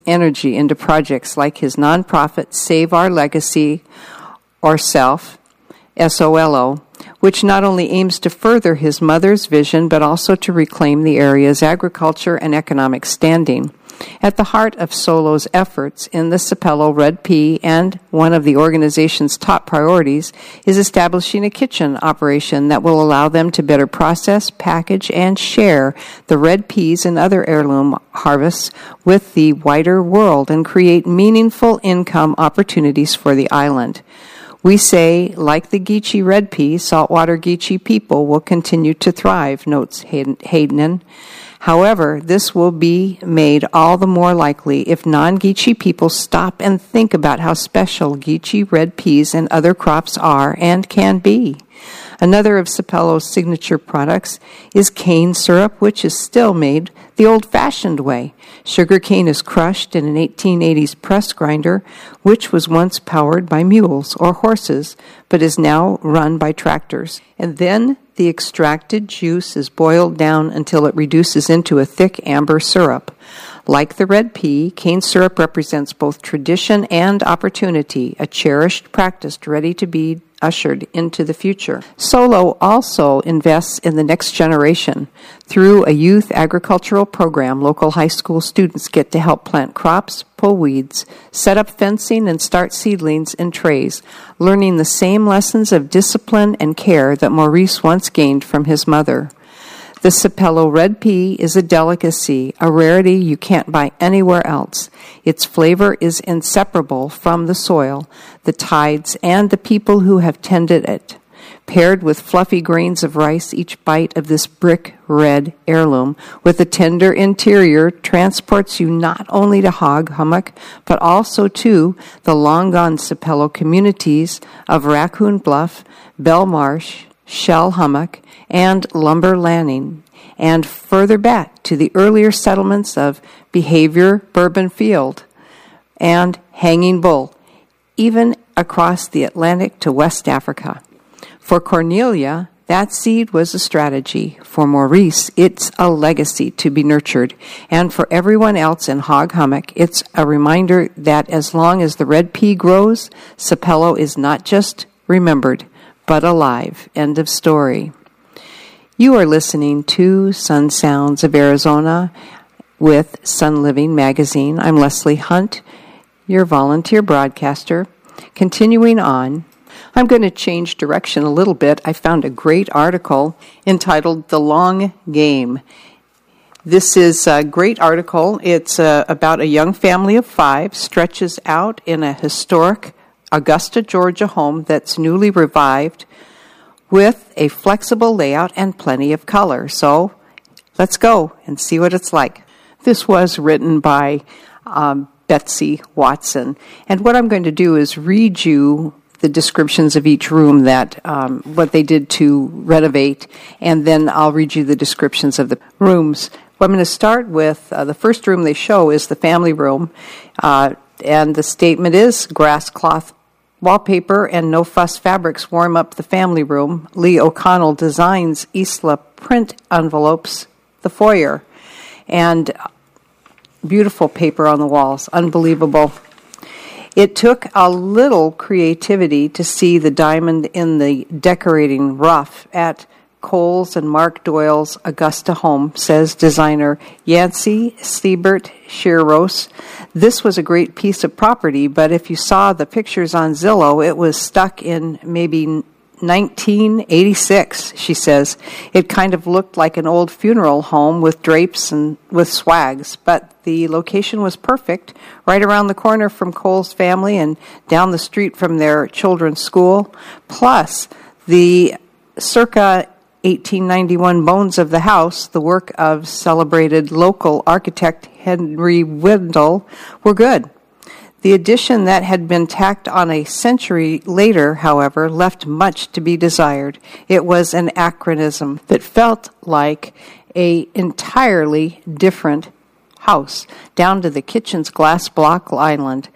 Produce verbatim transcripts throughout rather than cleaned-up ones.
energy into projects like his nonprofit Save Our Legacy or Self, S O L O, which not only aims to further his mother's vision but also to reclaim the area's agriculture and economic standing. At the heart of Solo's efforts in the Sapelo Red Pea and one of the organization's top priorities is establishing a kitchen operation that will allow them to better process, package, and share the red peas and other heirloom harvests with the wider world and create meaningful income opportunities for the island. We say, like the Geechee red pea, saltwater Geechee people will continue to thrive, notes Hayden. However, this will be made all the more likely if non-Geechee people stop and think about how special Geechee red peas and other crops are and can be. Another of Sapelo's signature products is cane syrup, which is still made the old-fashioned way. Sugar cane is crushed in an eighteen eighties press grinder, which was once powered by mules or horses, but is now run by tractors. And then the extracted juice is boiled down until it reduces into a thick amber syrup. Like the red pea, cane syrup represents both tradition and opportunity, a cherished practice ready to be ushered into the future. Solo also invests in the next generation. Through a youth agricultural program, local high school students get to help plant crops, pull weeds, set up fencing, and start seedlings in trays, learning the same lessons of discipline and care that Maurice once gained from his mother. The Sapelo red pea is a delicacy, a rarity you can't buy anywhere else. Its flavor is inseparable from the soil, the tides, and the people who have tended it. Paired with fluffy grains of rice, each bite of this brick red heirloom with a tender interior transports you not only to Hog Hummock, but also to the long-gone Sapelo communities of Raccoon Bluff, Bell Marsh, Shell Hummock, and Lumber Landing, and further back to the earlier settlements of Behavior, Bourbon Field, and Hanging Bull, even across the Atlantic to West Africa. For Cornelia, that seed was a strategy. For Maurice, it's a legacy to be nurtured. And for everyone else in Hog Hummock, it's a reminder that as long as the red pea grows, Sapelo is not just remembered, but alive. End of story. You are listening to Sun Sounds of Arizona with Sun Living Magazine. I'm Leslie Hunt, your volunteer broadcaster. Continuing on, I'm going to change direction a little bit. I found a great article entitled The Long Game. This is a great article. It's uh, about a young family of five, stretches out in a historic Augusta, Georgia home that's newly revived with a flexible layout and plenty of color. So let's go and see what it's like. This was written by um, Betsy Watson. And what I'm going to do is read you the descriptions of each room, that um, what they did to renovate, and then I'll read you the descriptions of the rooms. Well, I'm going to start with uh, the first room they show is the family room, uh, and the statement is grass cloth wallpaper and no-fuss fabrics warm up the family room. Lee O'Connell designs Isla print envelopes, the foyer, and beautiful paper on the walls, unbelievable. It took a little creativity to see the diamond in the decorating rough at Coles and Mark Doyle's Augusta home, says designer Yancey Siebert Shiros. This was a great piece of property, but if you saw the pictures on Zillow, it was stuck in maybe nineteen eighty-six, she says. It kind of looked like an old funeral home with drapes and with swags, but the location was perfect, right around the corner from Cole's family and down the street from their children's school. Plus, the circa eighteen ninety-one bones of the house, the work of celebrated local architect Henry Wendell, were good. The addition that had been tacked on a century later, however, left much to be desired. It was an anachronism that felt like an entirely different house, down to the kitchen's glass block island.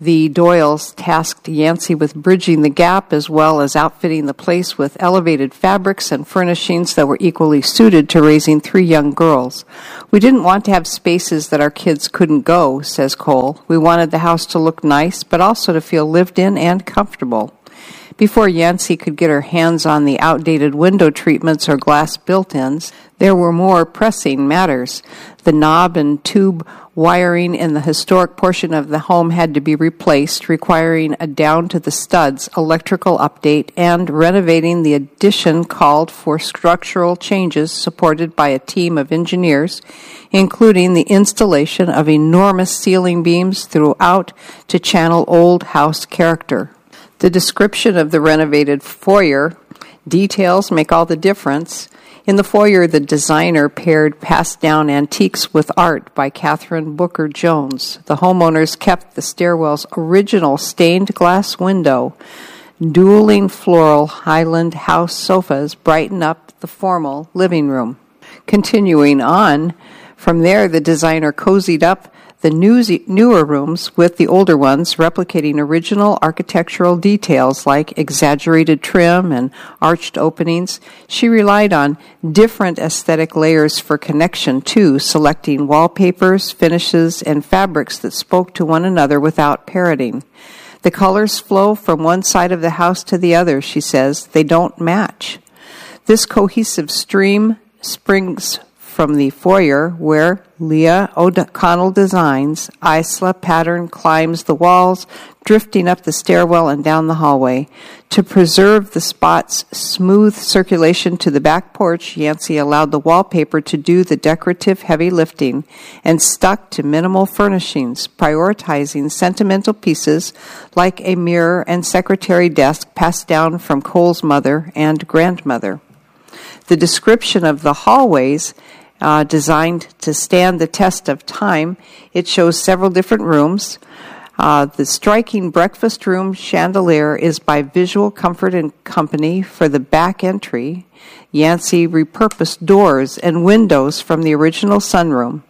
The Doyles tasked Yancey with bridging the gap as well as outfitting the place with elevated fabrics and furnishings that were equally suited to raising three young girls. We didn't want to have spaces that our kids couldn't go, says Cole. We wanted the house to look nice, but also to feel lived in and comfortable. Before Yancey could get her hands on the outdated window treatments or glass built-ins, there were more pressing matters. The knob and tube wiring in the historic portion of the home had to be replaced, requiring a down-to-the-studs electrical update, and renovating the addition called for structural changes supported by a team of engineers, including the installation of enormous ceiling beams throughout to channel old house character. The description of the renovated foyer details make all the difference. In the foyer, the designer paired passed-down antiques with art by Catherine Booker Jones. The homeowners kept the stairwell's original stained glass window. Dueling floral Highland House sofas brighten up the formal living room. Continuing on, from there the designer cozied up the newsy, newer rooms with the older ones, replicating original architectural details like exaggerated trim and arched openings. She relied on different aesthetic layers for connection, too, selecting wallpapers, finishes, and fabrics that spoke to one another without parroting. The colors flow from one side of the house to the other, she says. They don't match. This cohesive stream springs from the foyer, where Leah O'Connell designs, Isla pattern climbs the walls, drifting up the stairwell and down the hallway. To preserve the spot's smooth circulation to the back porch, Yancey allowed the wallpaper to do the decorative heavy lifting and stuck to minimal furnishings, prioritizing sentimental pieces like a mirror and secretary desk passed down from Cole's mother and grandmother. The description of the hallways Uh, designed to stand the test of time. It shows several different rooms. Uh, the striking breakfast room chandelier is by Visual Comfort and Company for the back entry. Yancey repurposed doors and windows from the original sunroom.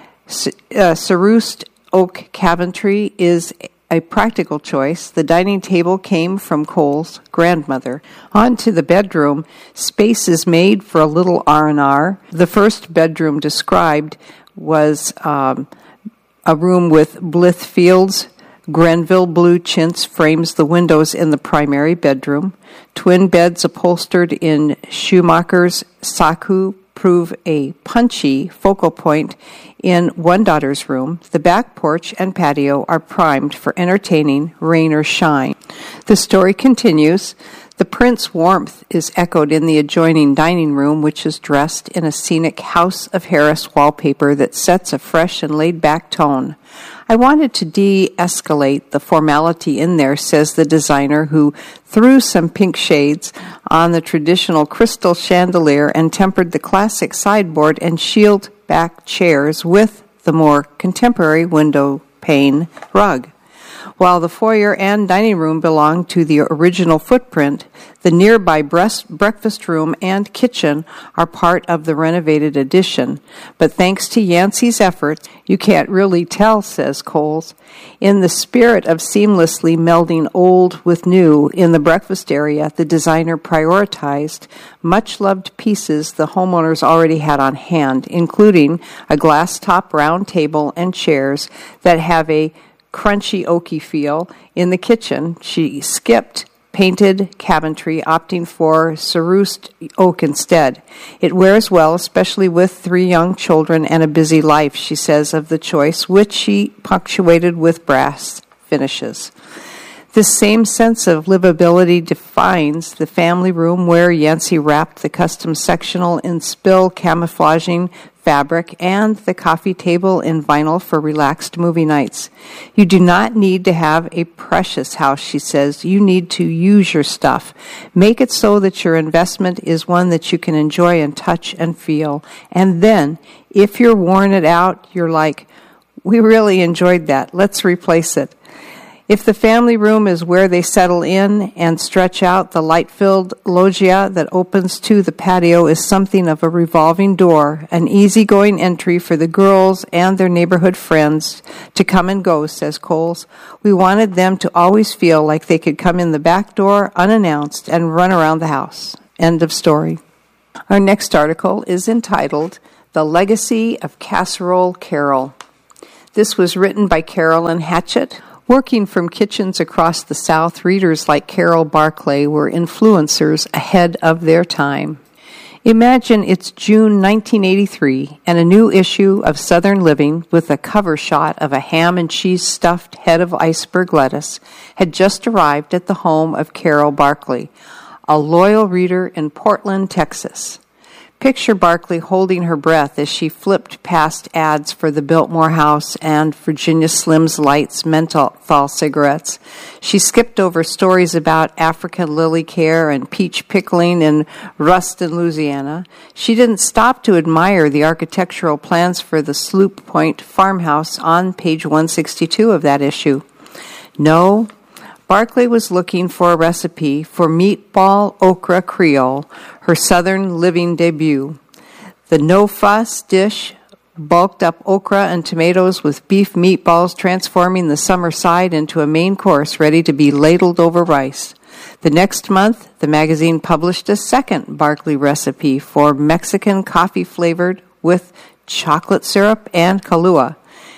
C- uh, Cerussed oak cabinetry is a practical choice. The dining table came from Cole's grandmother. On to the bedroom. Space is made for a little R and R. The first bedroom described was um, a room with Blythe Fields. Grenville blue chintz frames the windows in the primary bedroom. Twin beds upholstered in Schumacher's Saku prove a punchy focal point in one daughter's room. The back porch and patio are primed for entertaining rain or shine. The story continues. The Prince warmth is echoed in the adjoining dining room, which is dressed in a scenic House of Harris wallpaper that sets a fresh and laid-back tone. I wanted to de-escalate the formality in there, says the designer, who threw some pink shades on the traditional crystal chandelier and tempered the classic sideboard and shield-back chairs with the more contemporary window pane rug. While the foyer and dining room belong to the original footprint, the nearby breast, breakfast room and kitchen are part of the renovated addition. But thanks to Yancey's efforts, you can't really tell, says Coles. In the spirit of seamlessly melding old with new in the breakfast area, the designer prioritized much-loved pieces the homeowners already had on hand, including a glass-top round table and chairs that have a crunchy oaky feel. In the kitchen, she skipped painted cabinetry, opting for Cerussed oak instead. It wears well, especially with three young children and a busy life, she says of the choice, which she punctuated with brass finishes. This same sense of livability defines the family room where Yancey wrapped the custom sectional in spill camouflaging fabric and the coffee table in vinyl for relaxed movie nights. You do not need to have a precious house, she says. You need to use your stuff. Make it so that your investment is one that you can enjoy and touch and feel. And then, if you're worn it out, you're like, we really enjoyed that. Let's replace it. If the family room is where they settle in and stretch out, the light-filled loggia that opens to the patio is something of a revolving door, an easygoing entry for the girls and their neighborhood friends to come and go, says Coles. We wanted them to always feel like they could come in the back door unannounced and run around the house. End of story. Our next article is entitled, The Legacy of Casserole Carol. This was written by Carolyn Hatchett. Working from kitchens across the South, readers like Carol Barclay were influencers ahead of their time. Imagine it's June nineteen eighty-three and a new issue of Southern Living with a cover shot of a ham and cheese stuffed head of iceberg lettuce had just arrived at the home of Carol Barclay, a loyal reader in Portland, Texas. Picture Barclay holding her breath as she flipped past ads for the Biltmore House and Virginia Slims Lights menthol cigarettes. She skipped over stories about African lily care and peach pickling in Ruston, Louisiana. She didn't stop to admire the architectural plans for the Sloop Point farmhouse on page one sixty-two of that issue. No, Barclay was looking for a recipe for meatball okra Creole, her Southern Living debut. The no-fuss dish bulked up okra and tomatoes with beef meatballs, transforming the summer side into a main course ready to be ladled over rice. The next month, the magazine published a second Barclay recipe for Mexican coffee flavored with chocolate syrup and Kahlua.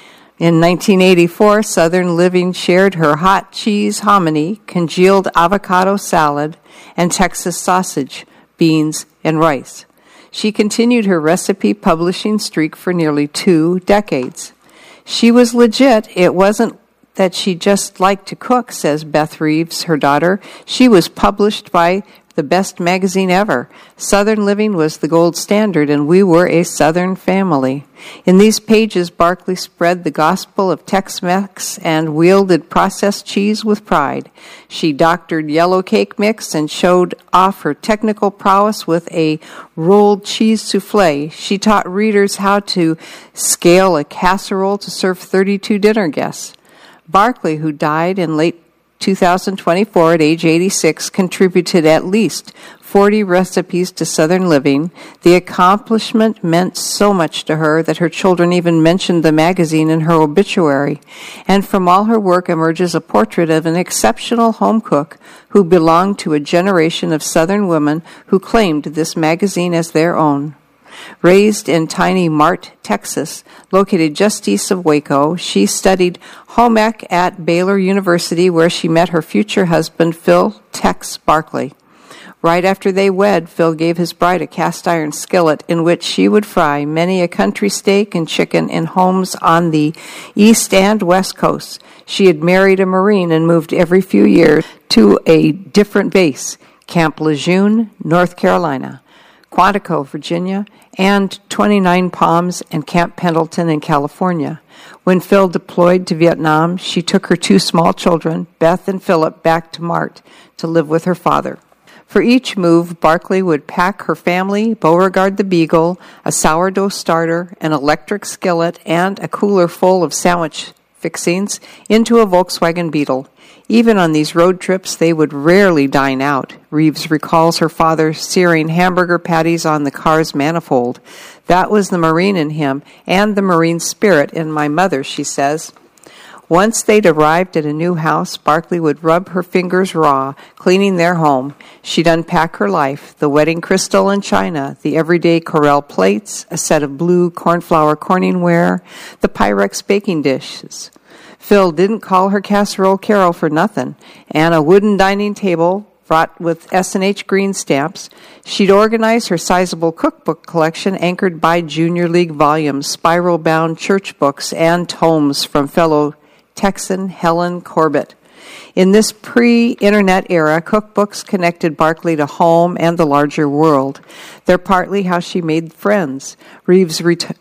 In nineteen eighty-four, Southern Living shared her hot cheese hominy, congealed avocado salad, and Texas sausage, beans, and rice. She continued her recipe publishing streak for nearly two decades. She was legit. It wasn't that she just liked to cook, says Beth Reeves, her daughter. She was published by the best magazine ever. Southern Living was the gold standard, and we were a Southern family. In these pages, Barclay spread the gospel of Tex-Mex and wielded processed cheese with pride. She doctored yellow cake mix and showed off her technical prowess with a rolled cheese souffle. She taught readers how to scale a casserole to serve thirty-two dinner guests. Barclay, who died in late two thousand twenty-four at age eighty-six, contributed at least forty recipes to Southern Living. The accomplishment meant so much to her that her children even mentioned the magazine in her obituary. And from all her work emerges a portrait of an exceptional home cook who belonged to a generation of Southern women who claimed this magazine as their own. Raised in tiny Mart, Texas, located just east of Waco, she studied home ec at Baylor University, where she met her future husband, Phil Tex Barclay. Right after they wed, Phil gave his bride a cast-iron skillet in which she would fry many a country steak and chicken in homes on the east and west coasts. She had married a Marine and moved every few years to a different base, Camp Lejeune, North Carolina, Quantico, Virginia, and twenty-nine Palms and Camp Pendleton in California. When Phil deployed to Vietnam, she took her two small children, Beth and Philip, back to Mart to live with her father. For each move, Barclay would pack her family, Beauregard the Beagle, a sourdough starter, an electric skillet, and a cooler full of sandwich fixings into a Volkswagen Beetle. Even on these road trips, they would rarely dine out. Reeves recalls her father searing hamburger patties on the car's manifold. That was the Marine in him and the Marine spirit in my mother, she says. Once they'd arrived at a new house, Barclay would rub her fingers raw, cleaning their home. She'd unpack her life, the wedding crystal and china, the everyday Corelle plates, a set of blue cornflower corningware, the Pyrex baking dishes. Phil didn't call her Casserole Carol for nothing, and a wooden dining table brought with S and H green stamps. She'd organize her sizable cookbook collection anchored by Junior League volumes, spiral-bound church books, and tomes from fellow Texan Helen Corbett. In this pre-internet era, cookbooks connected Barclay to home and the larger world. They're partly how she made friends. Reeves ret-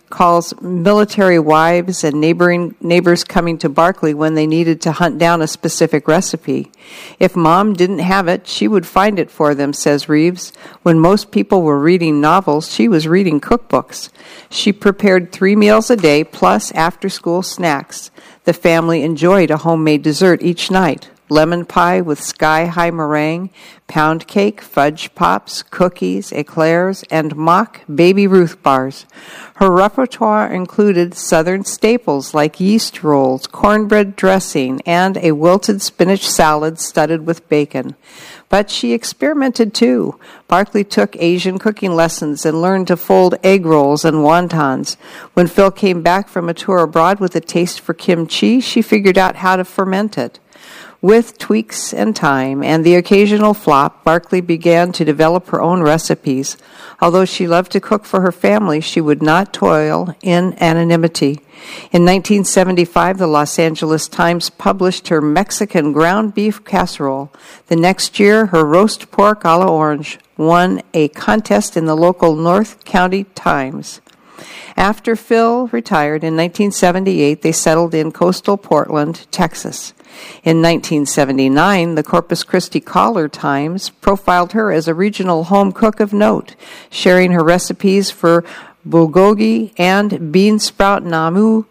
recalls military wives and neighboring neighbors coming to Barkley when they needed to hunt down a specific recipe. If Mom didn't have it, she would find it for them, says Reeves. When most people were reading novels, she was reading cookbooks. She prepared three meals a day plus after-school snacks. The family enjoyed a homemade dessert each night. Lemon pie with sky-high meringue, pound cake, fudge pops, cookies, eclairs, and mock Baby Ruth bars. Her repertoire included Southern staples like yeast rolls, cornbread dressing, and a wilted spinach salad studded with bacon. But she experimented too. Barkley took Asian cooking lessons and learned to fold egg rolls and wontons. When Phil came back from a tour abroad with a taste for kimchi, she figured out how to ferment it. With tweaks and time and the occasional flop, Barkley began to develop her own recipes. Although she loved to cook for her family, she would not toil in anonymity. In nineteen seventy-five, the Los Angeles Times published her Mexican ground beef casserole. The next year, her roast pork a la orange won a contest in the local North County Times. After Phil retired in nineteen seventy-eight, they settled in coastal Portland, Texas. In nineteen seventy-nine, the Corpus Christi Caller-Times profiled her as a regional home cook of note, sharing her recipes for bulgogi and bean sprout namu,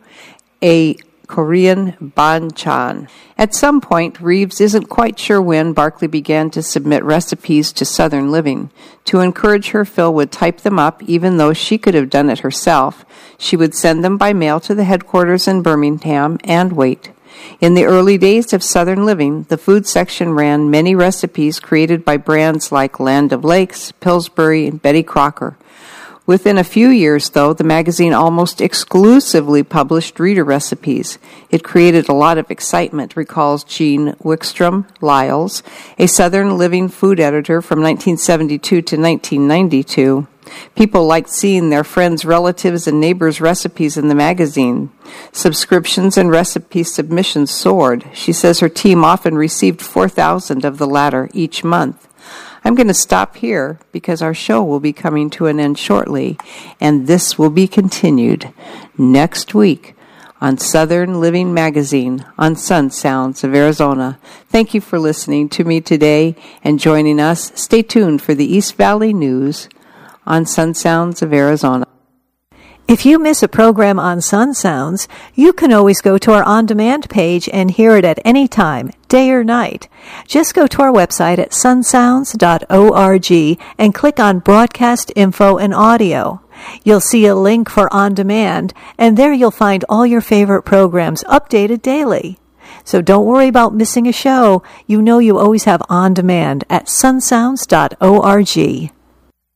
a Korean banchan. At some point, Reeves isn't quite sure when, Barkley began to submit recipes to Southern Living. To encourage her, Phil would type them up, even though she could have done it herself. She would send them by mail to the headquarters in Birmingham and wait. In the early days of Southern Living, the food section ran many recipes created by brands like Land of Lakes, Pillsbury, and Betty Crocker. Within a few years, though, the magazine almost exclusively published reader recipes. It created a lot of excitement, recalls Jean Wickstrom Lyles, a Southern Living food editor from nineteen seventy-two to nineteen ninety-two. People liked seeing their friends, relatives, and neighbors' recipes in the magazine. Subscriptions and recipe submissions soared. She says her team often received four thousand of the latter each month. I'm going to stop here because our show will be coming to an end shortly, and this will be continued next week on Southern Living Magazine on Sun Sounds of Arizona. Thank you for listening to me today and joining us. Stay tuned for the East Valley News on Sun Sounds of Arizona. If you miss a program on Sun Sounds, you can always go to our on-demand page and hear it at any time, day or night. Just go to our website at sun sounds dot org and click on Broadcast Info and Audio. You'll see a link for On Demand, and there you'll find all your favorite programs updated daily. So don't worry about missing a show. You know you always have On Demand at sun sounds dot org.